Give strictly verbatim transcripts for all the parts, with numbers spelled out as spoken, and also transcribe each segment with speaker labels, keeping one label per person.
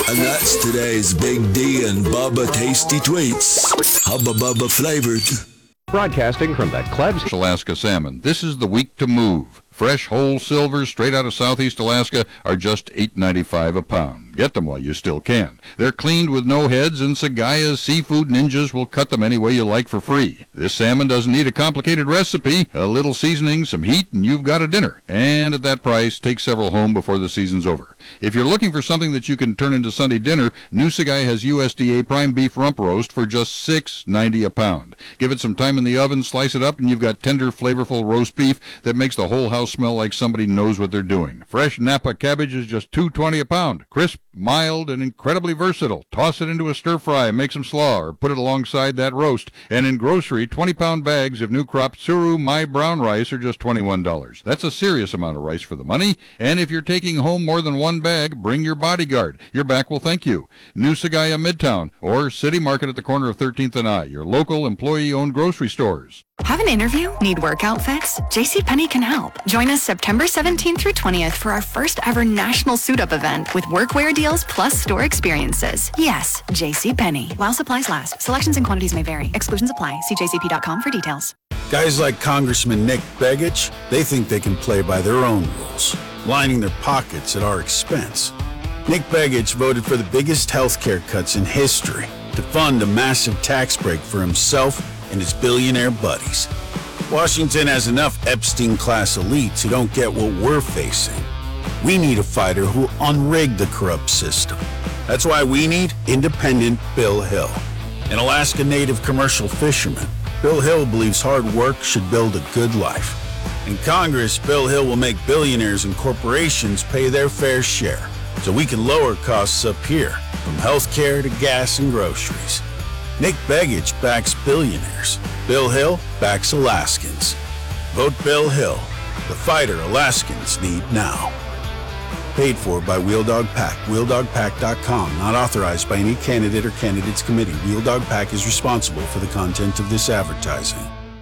Speaker 1: And that's today's Big D and Bubba Tasty Tweets. Hubba Bubba flavored.
Speaker 2: Broadcasting from the Klebs
Speaker 3: Alaska salmon. This is the week to move. Fresh, whole silvers straight out of southeast Alaska are just eight ninety-five a pound. Get them while you still can. They're cleaned with no heads, and Sagaya's seafood ninjas will cut them any way you like for free. This salmon doesn't need a complicated recipe. A little seasoning, some heat, and you've got a dinner. And at that price, take several home before the season's over. If you're looking for something that you can turn into Sunday dinner, New Sagaya has U S D A prime beef rump roast for just six ninety a pound. Give it some time in the oven, slice it up, and you've got tender, flavorful roast beef that makes the whole house smell like somebody knows what they're doing. Fresh Napa cabbage is just two twenty a pound. Crisp, mild, and incredibly versatile. Toss it into a stir fry and make some slaw, or put it alongside that roast. And in grocery, twenty pound bags of new crop Suru My Brown rice are just twenty-one dollars. That's a serious amount of rice for the money. And if you're taking home more than one bag, bring your bodyguard. Your back will thank you. New Sagaya Midtown or City Market at the corner of thirteenth and I, your local employee-owned grocery stores.
Speaker 4: Have an interview? Need work outfits? JCPenney can help. Join us September seventeenth through twentieth for our first ever national suit-up event with workwear deals plus store experiences. Yes, JCPenney. While supplies last. Selections and quantities may vary. Exclusions apply. See j c p dot com for details.
Speaker 5: Guys like Congressman Nick Begich, they think they can play by their own rules, lining their pockets at our expense. Nick Begich voted for the biggest health care cuts in history to fund a massive tax break for himself and his billionaire buddies. Washington has enough Epstein-class elites who don't get what we're facing. We need a fighter who'll unrig the corrupt system. That's why we need independent Bill Hill, an Alaska native commercial fisherman. Bill Hill believes hard work should build a good life. In Congress, Bill Hill will make billionaires and corporations pay their fair share so we can lower costs up here, from healthcare to gas and groceries. Nick Begich backs billionaires. Bill Hill backs Alaskans. Vote Bill Hill, the fighter Alaskans need now. Paid for by Wheel Dog Pack, wheel dog pack dot com. Not authorized by any candidate or candidates committee. Wheel Dog Pack is responsible for the content of this advertising.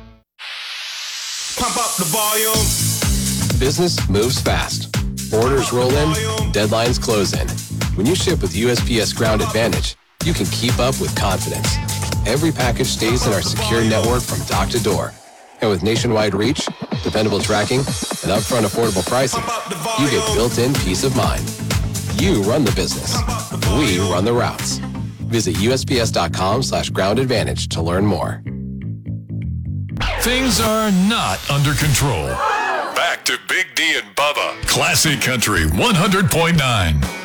Speaker 6: Pump up the volume.
Speaker 7: Business moves fast. Orders roll in, deadlines close in. When you ship with U S P S Ground Advantage, you can keep up with confidence. Every package stays in our secure network from dock to door. And with nationwide reach, dependable tracking, and upfront affordable pricing, you get built-in peace of mind. You run the business. We run the routes. Visit U S P S dot com slash ground advantage to learn more.
Speaker 8: Things are not under control. Back to Big D and Bubba. Classic Country one hundred point nine.